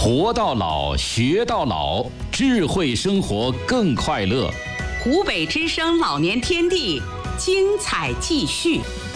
活到老，学到老，智慧生活更快乐。 湖北之声老年天地，精彩继续。